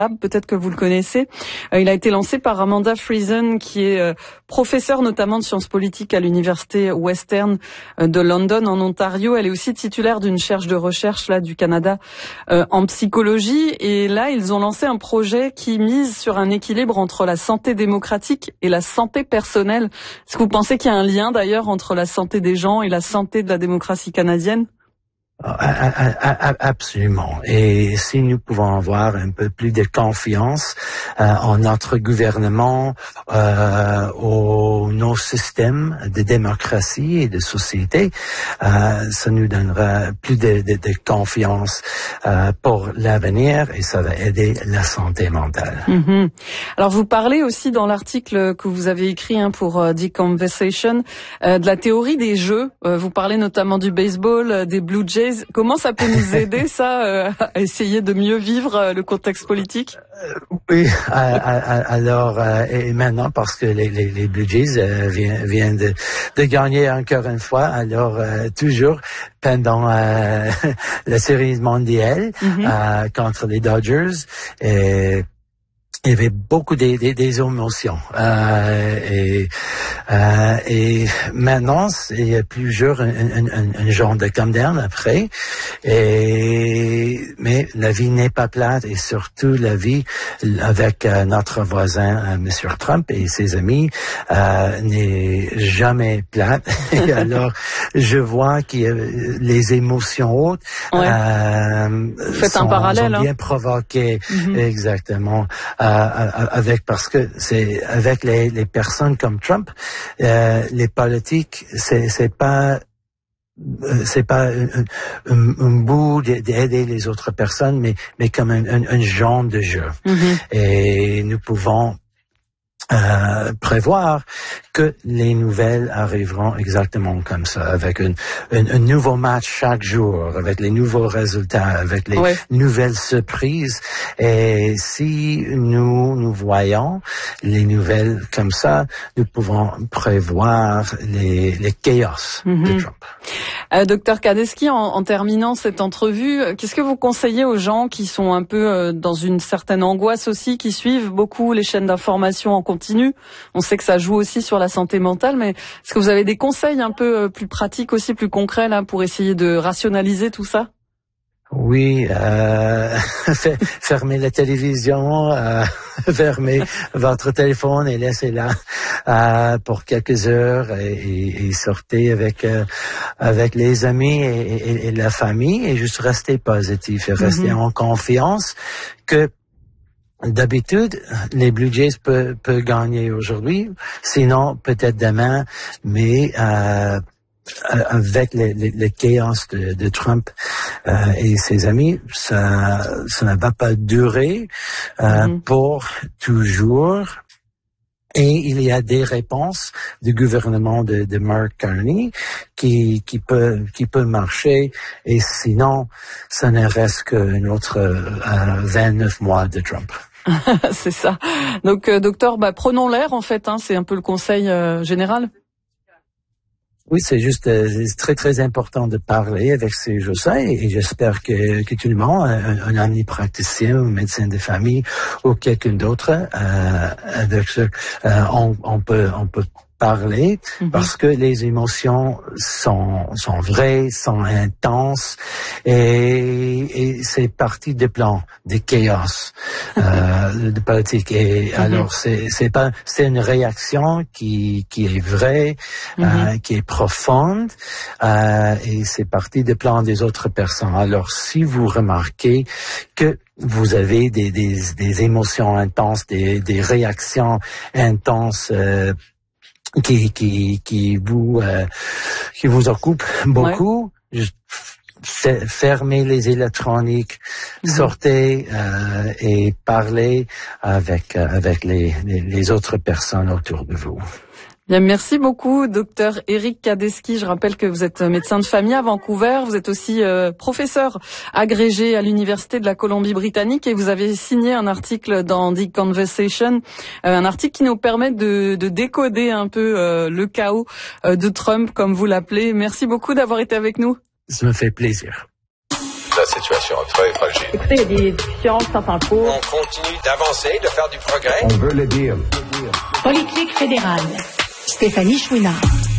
Peut-être que vous le connaissez. Il a été lancé par Amanda Friesen, qui est professeure notamment de sciences politiques à l'université Western de London en Ontario. Elle est aussi titulaire d'une chaire de recherche là du Canada en psychologie. Et là, ils ont lancé un projet qui mise sur un équilibre entre la santé démocratique et la santé personnelle. Est-ce que vous pensez qu'il y a un lien d'ailleurs entre la santé des gens et la santé de la démocratie canadienne? Absolument. Et si nous pouvons avoir un peu plus de confiance en notre gouvernement, nos systèmes de démocratie et de société, ça nous donnera plus de confiance pour l'avenir et ça va aider la santé mentale. Mm-hmm. Alors vous parlez aussi dans l'article que vous avez écrit pour The Conversation de la théorie des jeux. Vous parlez notamment du baseball, des Blue Jays. Comment ça peut nous aider, ça, à essayer de mieux vivre le contexte politique? Oui, alors, et maintenant, parce que les Blue Jays viennent de gagner encore une fois, alors toujours pendant la série mondiale contre les Dodgers, il y avait beaucoup des émotions et maintenant il y a plusieurs un genre de calm down après mais la vie n'est pas plate et surtout la vie avec notre voisin Monsieur Trump et ses amis n'est jamais plate et alors je vois qu'il y a les émotions hautes faites un parallèle sont bien provoquées exactement parce que c'est avec les personnes comme Trump, les politiques, c'est pas un bout d'aider les autres personnes, mais comme un genre de jeu. Et nous pouvons prévoir que les nouvelles arriveront exactement comme ça, avec un nouveau match chaque jour, avec les nouveaux résultats, avec les nouvelles surprises. Et si nous voyons les nouvelles comme ça, nous pouvons prévoir les chaos de Trump. Docteur Kadesky, en terminant cette entrevue, qu'est-ce que vous conseillez aux gens qui sont un peu dans une certaine angoisse aussi, qui suivent beaucoup les chaînes d'information en continu? On sait que ça joue aussi sur la santé mentale, mais est-ce que vous avez des conseils un peu plus pratiques aussi, plus concrets là, pour essayer de rationaliser tout ça? Oui, fermez la télévision, fermez votre téléphone et laissez-la pour quelques heures et sortez avec les amis et la famille et juste restez positif et restez en confiance que d'habitude, les Blue Jays peuvent gagner aujourd'hui, sinon peut-être demain, mais avec le chaos de Trump et ses amis, ça ne va pas durer pour toujours. Et il y a des réponses du gouvernement de Mark Carney qui peut marcher. Et sinon, ça ne reste qu'un autre 29 mois de Trump. C'est ça. Donc, docteur, prenons l'air en fait. C'est un peu le conseil général. Oui, c'est juste très très important de parler avec ces gens et j'espère que tout le monde, un ami praticien, un médecin de famille ou quelqu'un d'autre, avec ce, on peut parler parce que les émotions sont vraies, sont intenses et c'est partie des plans, des chaos de politique. Et alors c'est une réaction qui est vraie, qui est profonde et c'est partie des plans des autres personnes. Alors si vous remarquez que vous avez des émotions intenses, des réactions intenses qui vous occupent beaucoup, juste fermez les électroniques, sortez et parlez avec les autres personnes autour de vous. Bien, merci beaucoup, docteur Éric Kadesky. Je rappelle que vous êtes médecin de famille à Vancouver. Vous êtes aussi professeur agrégé à l'Université de la Colombie-Britannique et vous avez signé un article dans The Conversation, un article qui nous permet de décoder un peu le chaos de Trump, comme vous l'appelez. Merci beaucoup d'avoir été avec nous. Ça me fait plaisir. La situation est très fragile. Écoutez, il y a des discussions qui sont en cours. On continue d'avancer, de faire du progrès. On veut le dire. Politique fédérale. Stéphanie Chouinard.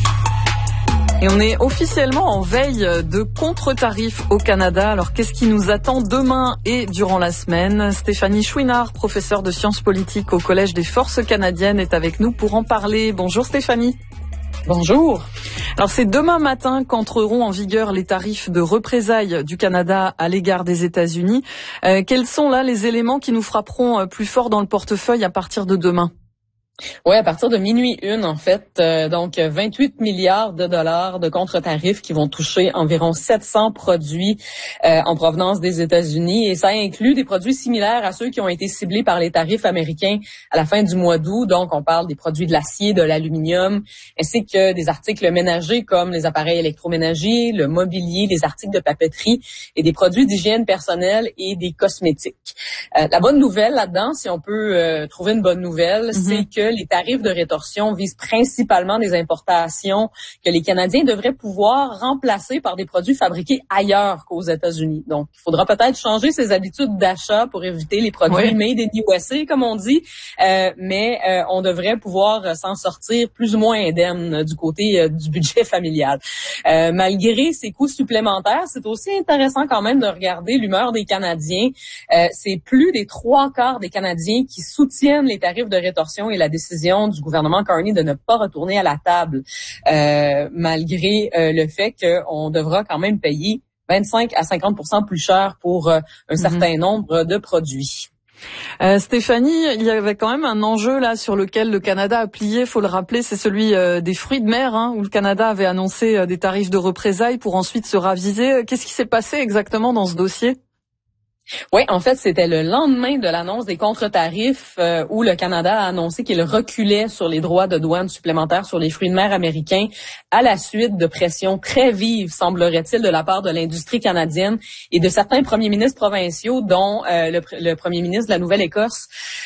Et on est officiellement en veille de contre-tarifs au Canada. Alors qu'est-ce qui nous attend demain et durant la semaine? Stéphanie Chouinard, professeure de sciences politiques au Collège des Forces canadiennes, est avec nous pour en parler. Bonjour Stéphanie. Bonjour. Alors c'est demain matin qu'entreront en vigueur les tarifs de représailles du Canada à l'égard des États-Unis. Quels sont là les éléments qui nous frapperont plus fort dans le portefeuille à partir de demain? Oui, à partir de minuit 1, en fait, donc 28 milliards de dollars de contre-tarifs qui vont toucher environ 700 produits en provenance des États-Unis, et ça inclut des produits similaires à ceux qui ont été ciblés par les tarifs américains à la fin du mois d'août. Donc, on parle des produits de l'acier, de l'aluminium, ainsi que des articles ménagers comme les appareils électroménagers, le mobilier, les articles de papeterie et des produits d'hygiène personnelle et des cosmétiques. La bonne nouvelle là-dedans, si on peut trouver une bonne nouvelle, c'est que les tarifs de rétorsion visent principalement des importations que les Canadiens devraient pouvoir remplacer par des produits fabriqués ailleurs qu'aux États-Unis. Donc, il faudra peut-être changer ses habitudes d'achat pour éviter les produits made in USA, comme on dit, mais on devrait pouvoir s'en sortir plus ou moins indemne du côté du budget familial. Malgré ces coûts supplémentaires, c'est aussi intéressant quand même de regarder l'humeur des Canadiens. C'est plus des 3/4 des Canadiens qui soutiennent les tarifs de rétorsion et la décision du gouvernement Carney de ne pas retourner à la table, malgré le fait qu'on devra quand même payer 25 à 50% plus cher pour un certain nombre de produits. Stéphanie, il y avait quand même un enjeu là sur lequel le Canada a plié, faut le rappeler, c'est celui des fruits de mer, où le Canada avait annoncé des tarifs de représailles pour ensuite se raviser. Qu'est-ce qui s'est passé exactement dans ce dossier? Oui, en fait, c'était le lendemain de l'annonce des contre-tarifs où le Canada a annoncé qu'il reculait sur les droits de douane supplémentaires sur les fruits de mer américains à la suite de pressions très vives, semblerait-il, de la part de l'industrie canadienne et de certains premiers ministres provinciaux, dont le premier ministre de la Nouvelle-Écosse,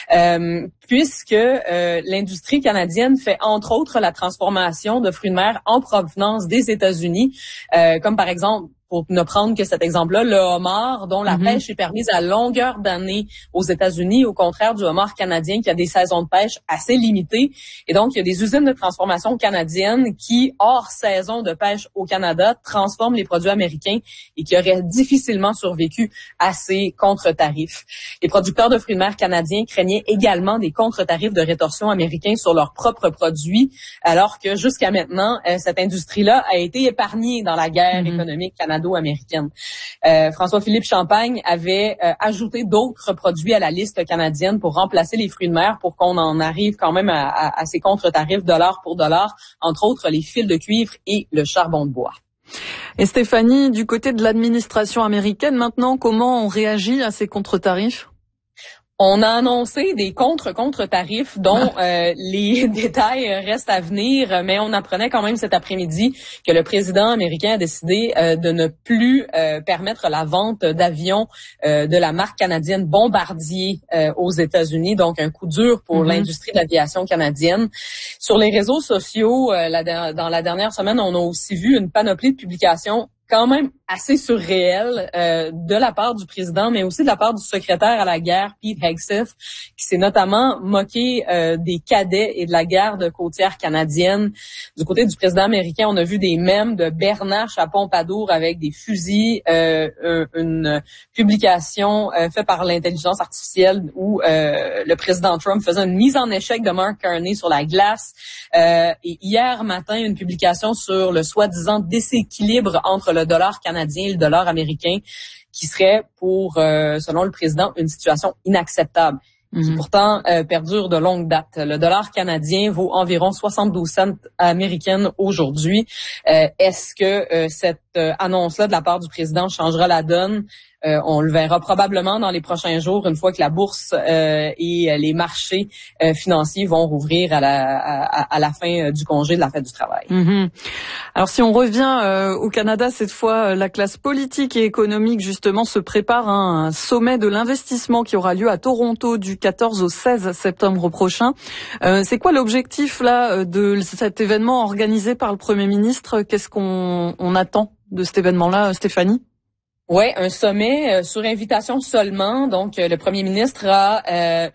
puisque l'industrie canadienne fait entre autres la transformation de fruits de mer en provenance des États-Unis, comme par exemple, pour ne prendre que cet exemple-là, le homard, dont la pêche est permise à longueur d'année aux États-Unis, au contraire du homard canadien qui a des saisons de pêche assez limitées. Et donc, il y a des usines de transformation canadiennes qui, hors saison de pêche au Canada, transforment les produits américains et qui auraient difficilement survécu à ces contre-tarifs. Les producteurs de fruits de mer canadiens craignaient également des contre-tarifs de rétorsion américains sur leurs propres produits, alors que jusqu'à maintenant, cette industrie-là a été épargnée dans la guerre économique canadienne. Américaine. François-Philippe Champagne avait ajouté d'autres produits à la liste canadienne pour remplacer les fruits de mer pour qu'on en arrive quand même à ces contre-tarifs dollar pour dollar, entre autres les fils de cuivre et le charbon de bois. Et Stéphanie, du côté de l'administration américaine, maintenant, comment on réagit à ces contre-tarifs? On a annoncé des contre-tarifs dont les détails restent à venir, mais on apprenait quand même cet après-midi que le président américain a décidé de ne plus permettre la vente d'avions de la marque canadienne Bombardier aux États-Unis, donc un coup dur pour l'industrie de l'aviation canadienne. Sur les réseaux sociaux, dans la dernière semaine, on a aussi vu une panoplie de publications quand même assez surréel de la part du président, mais aussi de la part du secrétaire à la guerre, Pete Hegseth, qui s'est notamment moqué des cadets et de la garde côtière canadienne. Du côté du président américain, on a vu des mèmes de Bernache à Pompadour avec des fusils, une publication faite par l'intelligence artificielle où le président Trump faisait une mise en échec de Mark Carney sur la glace. Et hier matin, une publication sur le soi-disant déséquilibre entre le dollar canadien et le dollar américain, qui serait pour, selon le président, une situation inacceptable, qui pourtant perdure de longue date. Le dollar canadien vaut environ 72 cents américaines aujourd'hui. Est-ce que cette annonce-là de la part du président changera la donne? On le verra probablement dans les prochains jours, une fois que la bourse et les marchés financiers vont rouvrir à la fin du congé de la fête du travail. Alors si on revient au Canada, cette fois, la classe politique et économique justement se prépare à un sommet de l'investissement qui aura lieu à Toronto du 14 au 16 septembre prochain. C'est quoi l'objectif là de cet événement organisé par le Premier ministre? Qu'est-ce qu'on attend de cet événement-là, Stéphanie? Ouais, un sommet sur invitation seulement. Donc, le premier ministre a